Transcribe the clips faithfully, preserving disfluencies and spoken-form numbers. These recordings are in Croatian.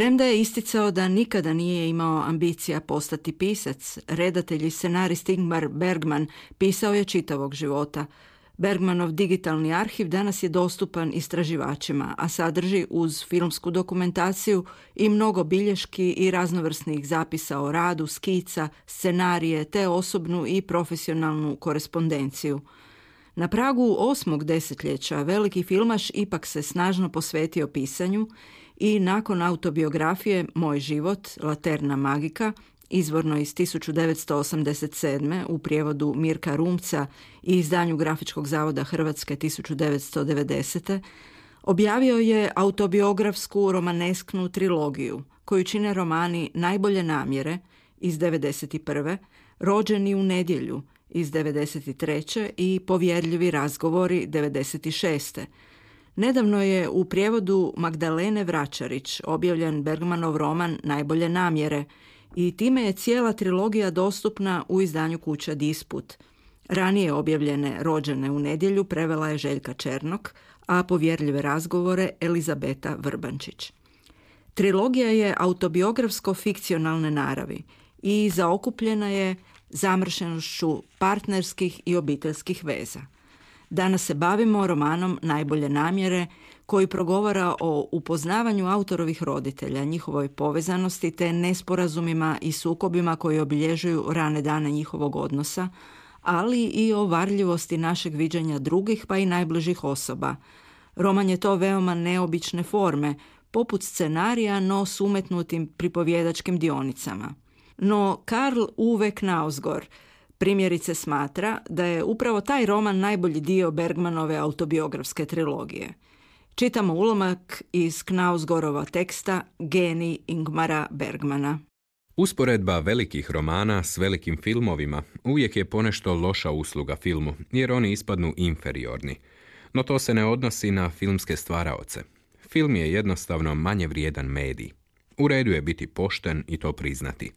Premda je isticao da nikada nije imao ambicija postati pisac, redatelj i scenarist Ingmar Bergman pisao je čitavog života. Bergmanov digitalni arhiv danas je dostupan istraživačima, a sadrži uz filmsku dokumentaciju i mnogo bilješki i raznovrsnih zapisa o radu, skica, scenarije te osobnu i profesionalnu korespondenciju. Na pragu osmog desetljeća veliki filmaš ipak se snažno posvetio pisanju i nakon autobiografije Moj život, Laterna magika, izvorno iz tisuću devetsto osamdeset sedme u prijevodu Mirka Rumca i izdanju Grafičkog zavoda Hrvatske tisuću devetsto devedesete. objavio je autobiografsku romanesknu trilogiju koju čine romani Najbolje namjere iz devedeset prve, Rođeni u nedjelju iz devedeset treće i Povjerljivi razgovori devedeset šeste. Nedavno je u prijevodu Magdalene Vračarić objavljen Bergmanov roman Najbolje namjere i time je cijela trilogija dostupna u izdanju kuće Disput. Ranije objavljene Rođene u nedjelju prevela je Željka Černok, a Povjerljive razgovore Elizabeta Vrbančić. Trilogija je autobiografsko-fikcionalne naravi i zaokupljena je zamršenošću partnerskih i obiteljskih veza. Danas se bavimo romanom Najbolje namjere, koji progovara o upoznavanju autorovih roditelja, njihovoj povezanosti te nesporazumima i sukobima koji obilježuju rane dane njihovog odnosa, ali i o varljivosti našeg viđenja drugih pa i najbližih osoba. Roman je to veoma neobične forme, poput scenarija, no s umetnutim pripovjedačkim dionicama. No Karl Uwe Knausgård primjerice smatra da je upravo taj roman najbolji dio Bergmanove autobiografske trilogije. Čitamo ulomak iz Knausgårdova teksta Genij Ingmara Bergmana. Usporedba velikih romana s velikim filmovima uvijek je ponešto loša usluga filmu, jer oni ispadnu inferiorni. No to se ne odnosi na filmske stvaraoce. Film je jednostavno manje vrijedan medij. U redu je biti pošten i to priznati.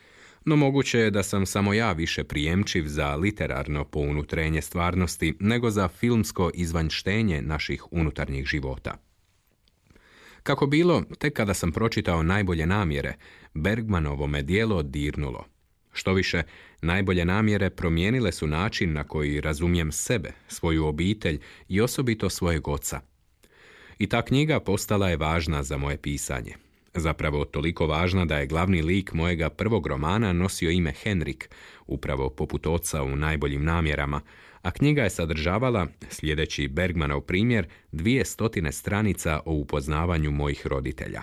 No moguće je da sam samo ja više prijemčiv za literarno pounutrenje stvarnosti nego za filmsko izvanjštenje naših unutarnjih života. Kako bilo, tek kada sam pročitao Najbolje namjere, Bergmanovo me djelo dirnulo. Što više, Najbolje namjere promijenile su način na koji razumijem sebe, svoju obitelj i osobito svojeg oca. I ta knjiga postala je važna za moje pisanje. Zapravo toliko važna da je glavni lik mojega prvog romana nosio ime Henrik, upravo poput oca u Najboljim namjerama, a knjiga je sadržavala, sljedeći Bergmanov primjer, dvije stotine stranica o upoznavanju mojih roditelja.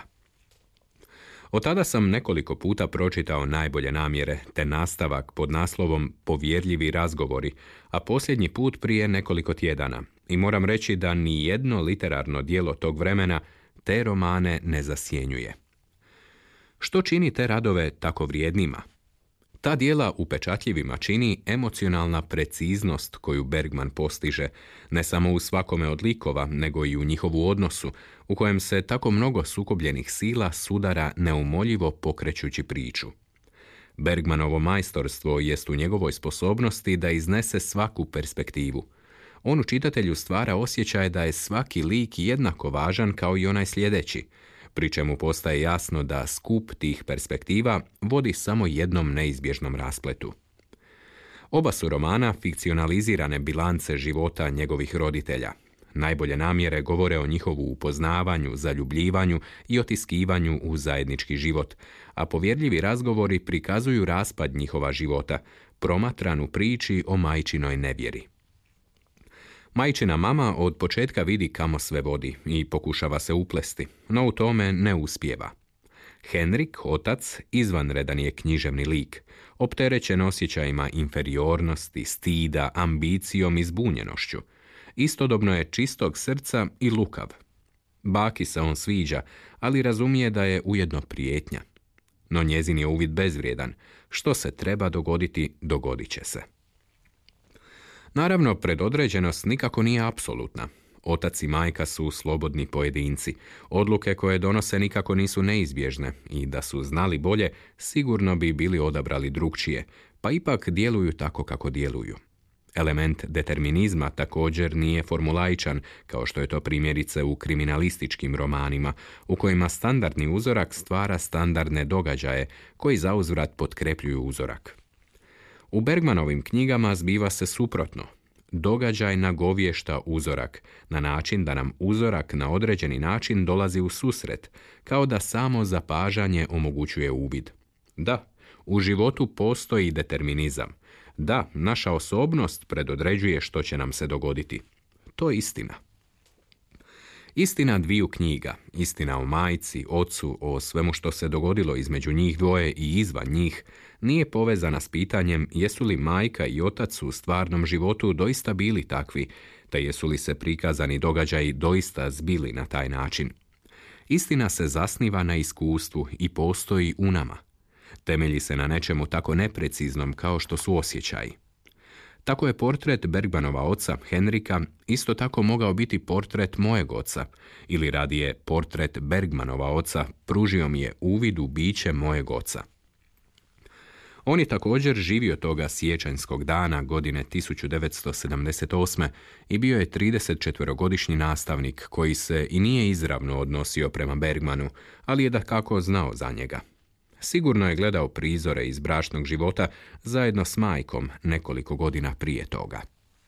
Od tada sam nekoliko puta pročitao Najbolje namjere, te nastavak pod naslovom Povjerljivi razgovori, a posljednji put prije nekoliko tjedana. I moram reći da ni jedno literarno djelo tog vremena te romane ne zasjenjuje. Što čini te radove tako vrijednima? Ta djela upečatljivima čini emocionalna preciznost koju Bergman postiže, ne samo u svakome od likova, nego i u njihovu odnosu, u kojem se tako mnogo sukobljenih sila sudara neumoljivo pokrećući priču. Bergmanovo majstorstvo jest u njegovoj sposobnosti da iznese svaku perspektivu. On u čitatelju stvara osjećaj da je svaki lik jednako važan kao i onaj sljedeći, pri čemu postaje jasno da skup tih perspektiva vodi samo jednom neizbježnom raspletu. Oba su romana fikcionalizirane bilance života njegovih roditelja. Najbolje namjere govore o njihovu upoznavanju, zaljubljivanju i otiskivanju u zajednički život, a povjerljivi razgovori prikazuju raspad njihova života, promatran u priči o majčinoj nevjeri. Majčina mama od početka vidi kamo sve vodi i pokušava se uplesti, no u tome ne uspijeva. Henrik, otac, izvanredan je književni lik, opterećen osjećajima inferiornosti, stida, ambicijom i zbunjenošću. Istodobno je čistog srca i lukav. Baki se on sviđa, ali razumije da je ujedno prijetnja. No njezin je uvid bezvrijedan. Što se treba dogoditi, dogodit će se. Naravno, predodređenost nikako nije apsolutna. Otac i majka su slobodni pojedinci. Odluke koje donose nikako nisu neizbježne i da su znali bolje, sigurno bi bili odabrali drukčije, pa ipak djeluju tako kako djeluju. Element determinizma također nije formulaičan, kao što je to primjerice u kriminalističkim romanima, u kojima standardni uzorak stvara standardne događaje, koji zauzvrat potkrepljuju uzorak. U Bergmanovim knjigama zbiva se suprotno. Događaj nagovješta uzorak, na način da nam uzorak na određeni način dolazi u susret, kao da samo zapažanje omogućuje uvid. Da, u životu postoji determinizam. Da, naša osobnost predodređuje što će nam se dogoditi. To je istina. Istina dviju knjiga, istina o majci, ocu, o svemu što se dogodilo između njih dvoje i izvan njih, nije povezana s pitanjem jesu li majka i otac u stvarnom životu doista bili takvi, te jesu li se prikazani događaji doista zbili na taj način. Istina se zasniva na iskustvu i postoji u nama. Temelji se na nečemu tako nepreciznom kao što su osjećaji. Tako je portret Bergmanova oca, Henrika, isto tako mogao biti portret mojeg oca, ili radije portret Bergmanova oca pružio mi je uvid u biće mojeg oca. On je također živio toga siječanjskog dana godine tisuću devetsto sedamdeset osme i bio je tridesetčetverogodišnji nastavnik koji se i nije izravno odnosio prema Bergmanu, ali je dakako znao za njega. Sigurno je gledao prizore iz bračnog života zajedno s majkom nekoliko godina prije toga.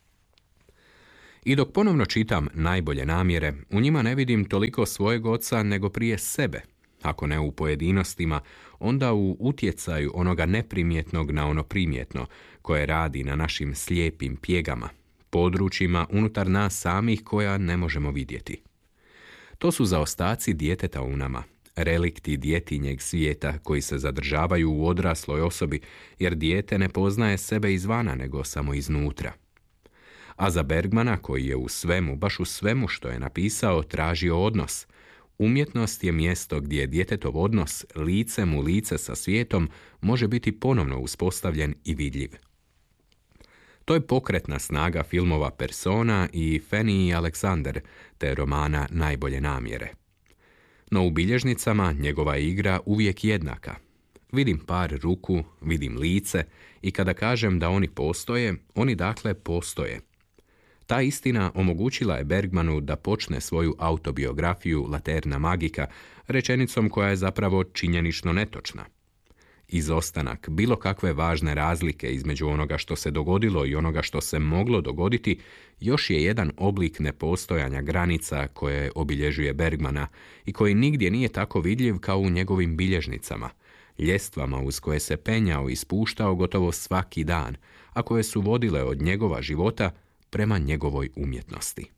I dok ponovno čitam Najbolje namjere, u njima ne vidim toliko svojeg oca nego prije sebe, ako ne u pojedinostima, onda u utjecaju onoga neprimjetnog na ono primjetno, koje radi na našim slijepim pjegama, područjima unutar nas samih koja ne možemo vidjeti. To su zaostaci djeteta u nama, relikti djetinjeg svijeta koji se zadržavaju u odrasloj osobi, jer dijete ne poznaje sebe izvana nego samo iznutra. A za Bergmana, koji je u svemu, baš u svemu što je napisao, tražio odnos, umjetnost je mjesto gdje djetetov odnos licem u lice sa svijetom može biti ponovno uspostavljen i vidljiv. To je pokretna snaga filmova Persona i Fanny i Alexander, te romana Najbolje namjere. No u bilježnicama njegova je igra uvijek jednaka. Vidim par ruku, vidim lice i kada kažem da oni postoje, oni dakle postoje. Ta istina omogućila je Bergmanu da počne svoju autobiografiju Laterna Magica rečenicom koja je zapravo činjenično netočna. Izostanak bilo kakve važne razlike između onoga što se dogodilo i onoga što se moglo dogoditi još je jedan oblik nepostojanja granica koje obilježuje Bergmana i koji nigdje nije tako vidljiv kao u njegovim bilježnicama, ljestvama uz koje se penjao i spuštao gotovo svaki dan, a koje su vodile od njegova života prema njegovoj umjetnosti.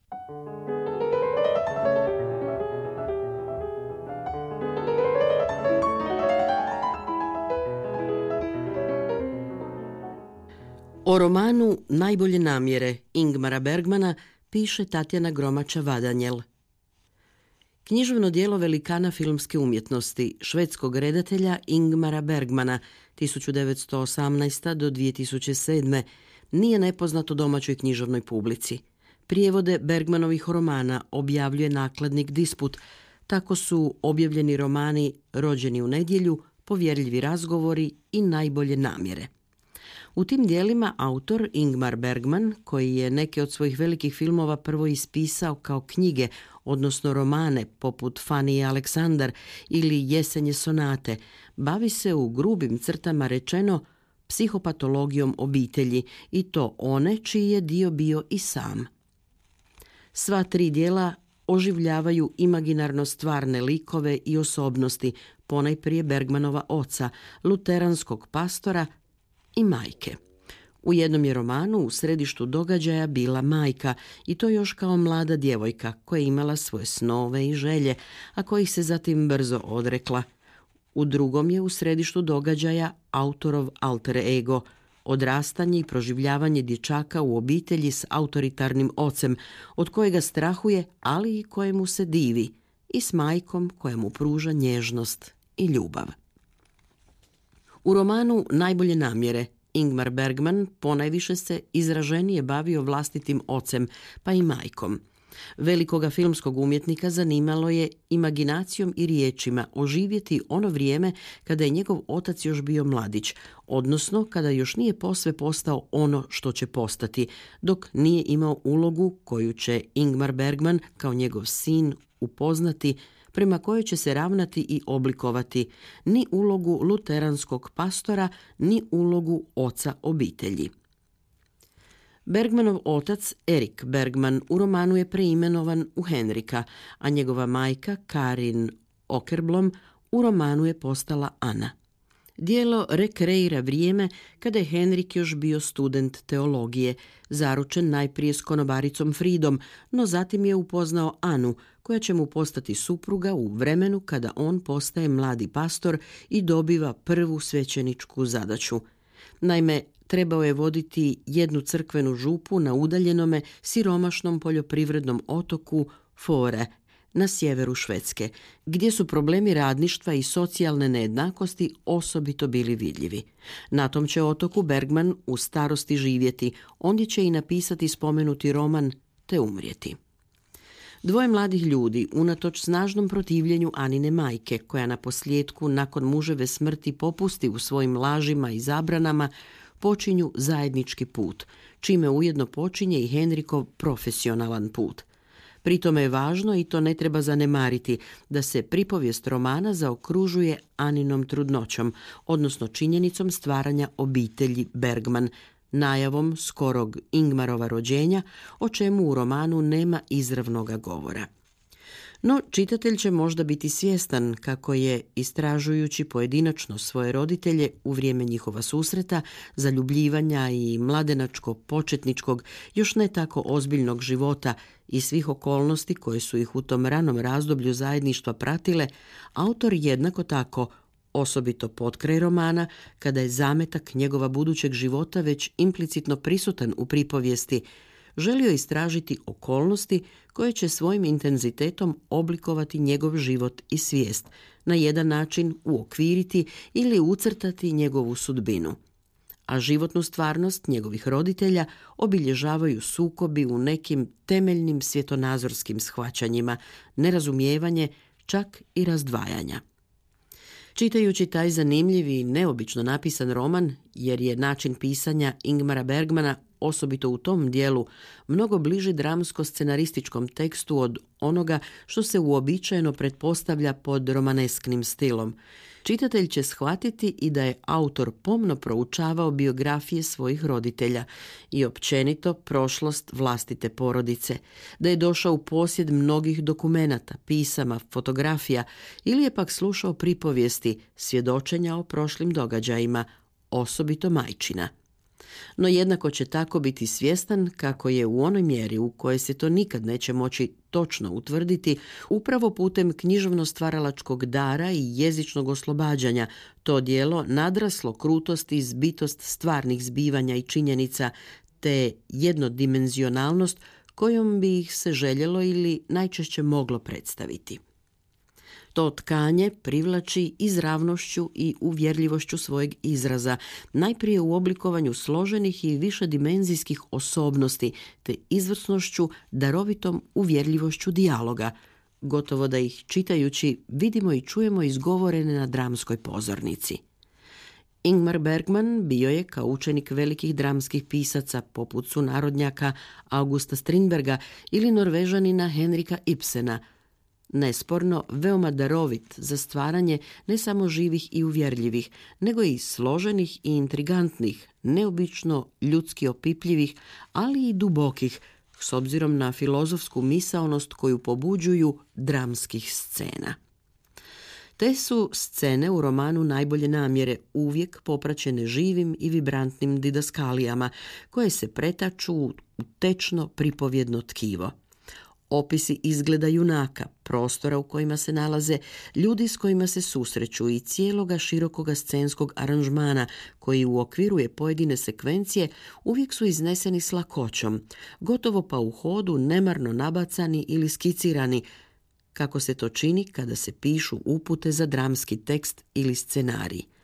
O romanu Najbolje namjere Ingmara Bergmana piše Tatjana Gromača-Vadanjel. Književno djelo velikana filmske umjetnosti, švedskog redatelja Ingmara Bergmana tisuću devetsto osamnaeste. do dvije tisuće sedme. nije nepoznato domaćoj književnoj publici. Prijevode Bergmanovih romana objavljuje nakladnik Disput, tako su objavljeni romani Rođeni u nedjelju, Povjerljivi razgovori i Najbolje namjere. U tim dijelima autor Ingmar Bergman, koji je neke od svojih velikih filmova prvo ispisao kao knjige, odnosno romane poput Fanny i Alexander ili Jesenje sonate, bavi se u grubim crtama rečeno psihopatologijom obitelji i to one čiji je dio bio i sam. Sva tri dijela oživljavaju imaginarno stvarne likove i osobnosti, ponajprije Bergmanova oca, luteranskog pastora i majke. U jednom je romanu u središtu događaja bila majka, i to još kao mlada djevojka koja je imala svoje snove i želje, a kojih se zatim brzo odrekla. U drugom je u središtu događaja autorov alter ego, odrastanje i proživljavanje dječaka u obitelji s autoritarnim ocem, od kojega strahuje, ali i kojemu se divi, i s majkom koja mu pruža nježnost i ljubav. U romanu Najbolje namjere Ingmar Bergman ponajviše se izraženije bavio vlastitim ocem, pa i majkom. Velikoga filmskog umjetnika zanimalo je imaginacijom i riječima oživjeti ono vrijeme kada je njegov otac još bio mladić, odnosno kada još nije posve postao ono što će postati, dok nije imao ulogu koju će Ingmar Bergman kao njegov sin upoznati, prema kojoj će se ravnati i oblikovati, ni ulogu luteranskog pastora, ni ulogu oca obitelji. Bergmanov otac, Erik Bergman, u romanu je preimenovan u Henrika, a njegova majka, Karin Åkerblom, u romanu je postala Ana. Djelo rekreira vrijeme kada je Henrik još bio student teologije, zaručen najprije s konobaricom Fridom, no zatim je upoznao Anu, koja će mu postati supruga u vremenu kada on postaje mladi pastor i dobiva prvu svećeničku zadaću. Naime, trebao je voditi jednu crkvenu župu na udaljenome, siromašnom poljoprivrednom otoku Fore na sjeveru Švedske, gdje su problemi radništva i socijalne nejednakosti osobito bili vidljivi. Na tom će otoku Bergman u starosti živjeti, ondje će i napisati spomenuti roman te umrijeti. Dvoje mladih ljudi, unatoč snažnom protivljenju Anine majke, koja na posljedku nakon muževe smrti popusti u svojim lažima i zabranama, počinju zajednički put, čime ujedno počinje i Henrikov profesionalan put. Pritome je važno, i to ne treba zanemariti, da se pripovijest romana zaokružuje Aninom trudnoćom, odnosno činjenicom stvaranja obitelji Bergman, najavom skorog Ingmarova rođenja, o čemu u romanu nema izravnoga govora. No, čitatelj će možda biti svjestan kako je, istražujući pojedinačno svoje roditelje u vrijeme njihova susreta, zaljubljivanja i mladenačko-početničkog, još ne tako ozbiljnog života i svih okolnosti koje su ih u tom ranom razdoblju zajedništva pratile, autor jednako tako, osobito potkraj romana, kada je zametak njegova budućeg života već implicitno prisutan u pripovijesti, želio istražiti okolnosti koje će svojim intenzitetom oblikovati njegov život i svijest, na jedan način uokviriti ili ucrtati njegovu sudbinu. A životnu stvarnost njegovih roditelja obilježavaju sukobi u nekim temeljnim svjetonazorskim shvaćanjima, nerazumijevanje, čak i razdvajanja. Čitajući taj zanimljiv i neobično napisan roman, jer je način pisanja Ingmara Bergmana, osobito u tom dijelu, mnogo bliži dramsko-scenarističkom tekstu od onoga što se uobičajeno pretpostavlja pod romanesknim stilom, čitatelj će shvatiti i da je autor pomno proučavao biografije svojih roditelja i općenito prošlost vlastite porodice, da je došao u posjed mnogih dokumenata, pisama, fotografija ili je pak slušao pripovijesti, svjedočenja o prošlim događajima, osobito majčina. No jednako će tako biti svjestan kako je u onoj mjeri u kojoj se to nikad neće moći točno utvrditi, upravo putem književno-stvaralačkog dara i jezičnog oslobađanja to djelo nadraslo krutost i zbitost stvarnih zbivanja i činjenica, te jednodimenzionalnost kojom bi ih se željelo ili najčešće moglo predstaviti. To tkanje privlači izravnošću i uvjerljivošću svojeg izraza, najprije u oblikovanju složenih i višedimenzijskih osobnosti, te izvrsnošću, darovitom uvjerljivošću dijaloga, gotovo da ih čitajući vidimo i čujemo izgovorene na dramskoj pozornici. Ingmar Bergman bio je, kao učenik velikih dramskih pisaca poput sunarodnjaka Augusta Strindberga ili Norvežanina Henrika Ibsena, nesporno veoma darovit za stvaranje ne samo živih i uvjerljivih, nego i složenih i intrigantnih, neobično ljudski opipljivih, ali i dubokih, s obzirom na filozofsku misaonost koju pobuđuju dramskih scena. Te su scene u romanu Najbolje namjere uvijek popraćene živim i vibrantnim didaskalijama, koje se pretaču u tečno pripovjedno tkivo. Opisi izgleda junaka, prostora u kojima se nalaze, ljudi s kojima se susreću i cijeloga širokoga scenskog aranžmana koji uokviruje pojedine sekvencije uvijek su izneseni s lakoćom, gotovo pa u hodu nemarno nabacani ili skicirani, kako se to čini kada se pišu upute za dramski tekst ili scenarij.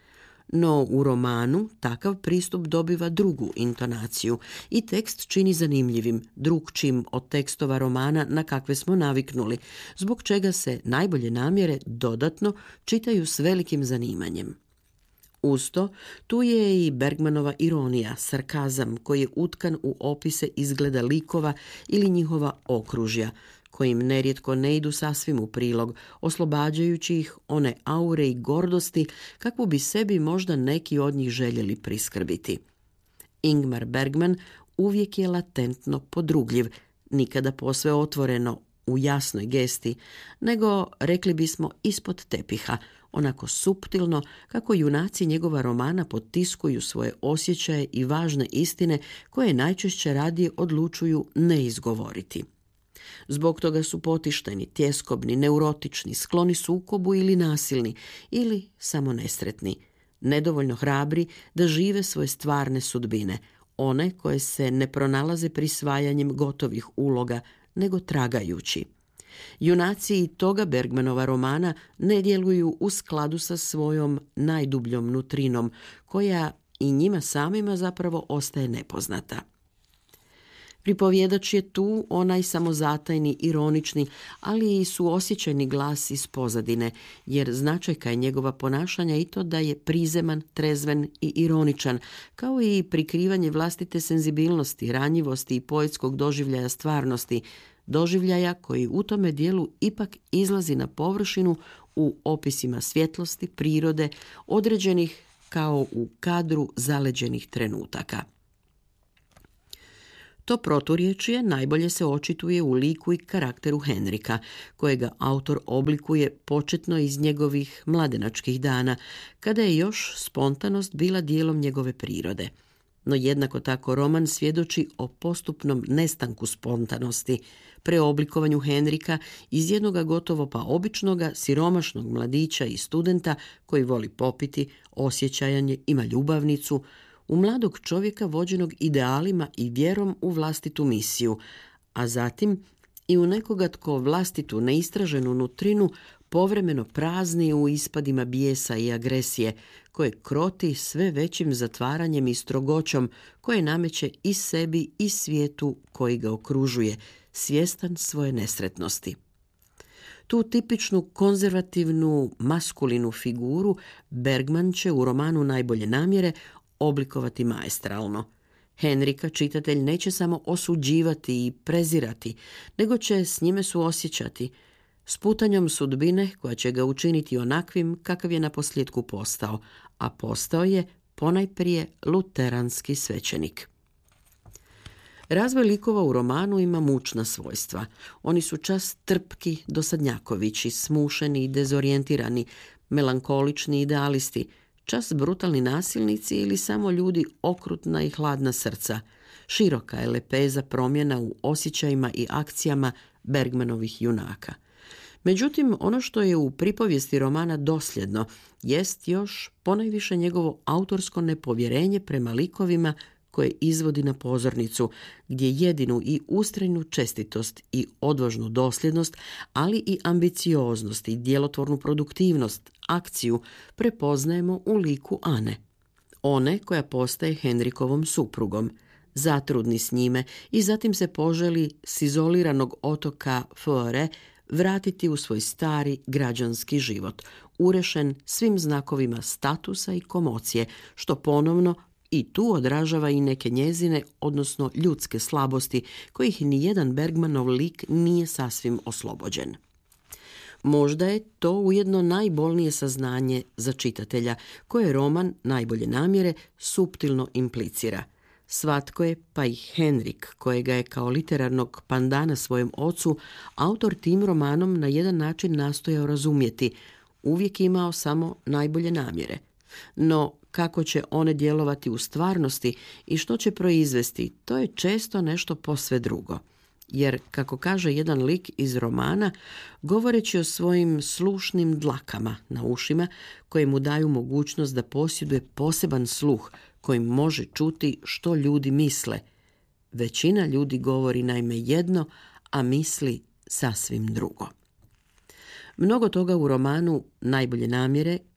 No u romanu takav pristup dobiva drugu intonaciju i tekst čini zanimljivim, drukčijim od tekstova romana na kakve smo naviknuli, zbog čega se najbolje namjere dodatno čitaju s velikim zanimanjem. Uz to, tu je i Bergmanova ironija, sarkazam koji je utkan u opise izgleda likova ili njihova okružja, kojim nerijetko ne idu sasvim u prilog, oslobađajući ih one aure i gordosti kakvu bi sebi možda neki od njih željeli priskrbiti. Ingmar Bergman uvijek je latentno podrugljiv, nikada posve otvoreno, u jasnoj gesti, nego, rekli bismo, ispod tepiha, onako suptilno kako junaci njegova romana potiskuju svoje osjećaje i važne istine koje najčešće radije odlučuju ne izgovoriti. Zbog toga su potišteni, tjeskobni, neurotični, skloni sukobu ili nasilni, ili samo nesretni, nedovoljno hrabri da žive svoje stvarne sudbine, one koje se ne pronalaze prisvajanjem gotovih uloga, nego tragajući. Junaci i toga Bergmanova romana ne djeluju u skladu sa svojom najdubljom nutrinom, koja i njima samima zapravo ostaje nepoznata. Pripovjedač je tu onaj samozatajni, ironični, ali i suosjećajni glas iz pozadine, jer značajka je njegova ponašanja i to da je prizeman, trezven i ironičan, kao i prikrivanje vlastite senzibilnosti, ranjivosti i poetskog doživljaja stvarnosti, doživljaja koji u tome dijelu ipak izlazi na površinu u opisima svjetlosti, prirode, određenih kao u kadru zaleđenih trenutaka. To proturječje najbolje se očituje u liku i karakteru Henrika, kojega autor oblikuje početno iz njegovih mladenačkih dana, kada je još spontanost bila dijelom njegove prirode. No jednako tako roman svjedoči o postupnom nestanku spontanosti, preoblikovanju Henrika iz jednoga gotovo pa običnoga, siromašnog mladića i studenta koji voli popiti, osjećajan je, ima ljubavnicu, u mladog čovjeka vođenog idealima i vjerom u vlastitu misiju, a zatim i u nekoga tko vlastitu neistraženu nutrinu povremeno prazni u ispadima bijesa i agresije, koje kroti sve većim zatvaranjem i strogoćom koje nameće i sebi i svijetu koji ga okružuje, svjestan svoje nesretnosti. Tu tipičnu konzervativnu maskulinu figuru Bergman će u romanu Najbolje namjere oblikovati maestralno. Henrika čitatelj neće samo osuđivati i prezirati, nego će s njime suosjećati, s putanjom sudbine koja će ga učiniti onakvim kakav je naposljetku postao, a postao je ponajprije luteranski svećenik. Razvoj likova u romanu ima mučna svojstva. Oni su čas trpki dosadnjakovići, smušeni i dezorijentirani, melankolični idealisti, čas brutalni nasilnici ili samo ljudi okrutna i hladna srca. Široka je lepeza promjena u osjećajima i akcijama Bergmanovih junaka. Međutim, ono što je u pripovijesti romana dosljedno jest još ponajviše njegovo autorsko nepovjerenje prema likovima koje izvodi na pozornicu, gdje jedinu i ustrajnu čestitost i odvažnu dosljednost, ali i ambicioznost i djelotvornu produktivnost, akciju, prepoznajemo u liku Ane. One koja postaje Henrikovom suprugom, zatrudni s njime i zatim se poželi s izoliranog otoka Före vratiti u svoj stari građanski život, urešen svim znakovima statusa i komocije, što ponovno i tu odražava i neke njezine, odnosno ljudske slabosti, kojih nijedan Bergmanov lik nije sasvim oslobođen. Možda je to ujedno najbolnije saznanje za čitatelja, koje roman Najbolje namjere suptilno implicira. Svatko je, pa i Henrik, kojega je kao literarnog pandana svojem ocu, autor tim romanom na jedan način nastojao razumjeti, uvijek imao samo najbolje namjere. No, kako će one djelovati u stvarnosti i što će proizvesti, to je često nešto posve drugo. Jer, kako kaže jedan lik iz romana, govoreći o svojim slušnim dlakama na ušima, koje mu daju mogućnost da posjeduje poseban sluh kojim može čuti što ljudi misle. Većina ljudi govori naime jedno, a misli sasvim drugo. Mnogo toga u romanu Najbolje namjere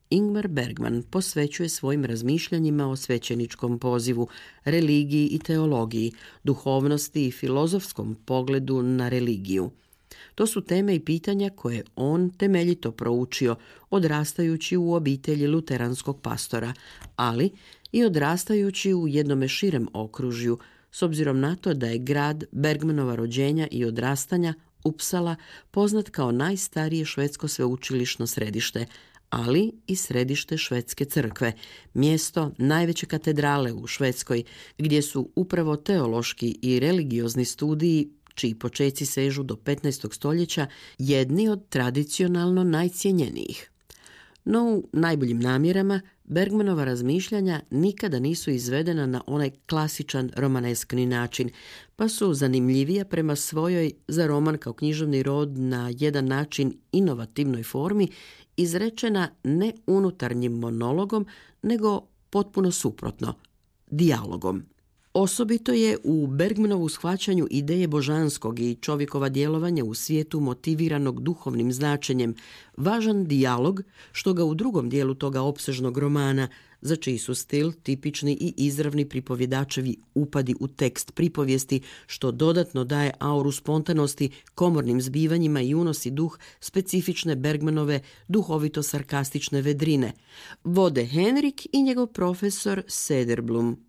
Ingmar Bergman posvećuje svojim razmišljanjima o svećeničkom pozivu, religiji i teologiji, duhovnosti i filozofskom pogledu na religiju. To su teme i pitanja koje on temeljito proučio odrastajući u obitelji luteranskog pastora, ali i odrastajući u jednome širem okružju, s obzirom na to da je grad Bergmanova rođenja i odrastanja, Uppsala, poznat kao najstarije švedsko sveučilišno središte, ali i središte švedske crkve, mjesto najveće katedrale u Švedskoj, gdje su upravo teološki i religiozni studiji, čiji počeci sežu do petnaestog stoljeća, jedni od tradicionalno najcijenjenijih. No u najboljim namjerama Bergmanova razmišljanja nikada nisu izvedena na onaj klasičan romaneskni način, pa su zanimljivija prema svojoj, za roman kao književni rod na jedan način inovativnoj formi, izrečena ne unutarnjim monologom, nego potpuno suprotno, dijalogom. Osobito je u Bergmanovu shvaćanju ideje božanskog i čovjekova djelovanja u svijetu motiviranog duhovnim značenjem važan dijalog, što ga u drugom dijelu toga opsežnog romana, za čiji su stil tipični i izravni pripovjedačevi upadi u tekst pripovijesti, što dodatno daje auru spontanosti komornim zbivanjima i unosi duh specifične Bergmanove duhovito-sarkastične vedrine, vode Henrik i njegov profesor Söderblom.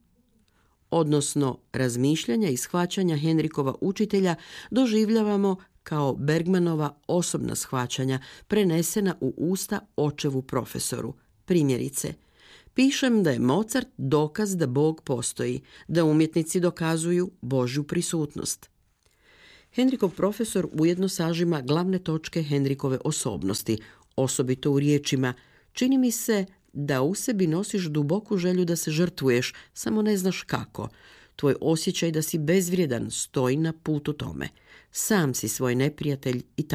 Odnosno, razmišljanja i shvaćanja Henrikova učitelja doživljavamo kao Bergmanova osobna shvaćanja prenesena u usta očevu profesoru. Primjerice, pišem da je Mozart dokaz da Bog postoji, da umjetnici dokazuju Božju prisutnost. Henrikov profesor ujedno sažima glavne točke Henrikove osobnosti, osobito u riječima: čini mi se da u sebi nosiš duboku želju da se žrtvuješ, samo ne znaš kako. Tvoj osjećaj da si bezvrijedan stoji na putu tome. Sam si svoj neprijatelj i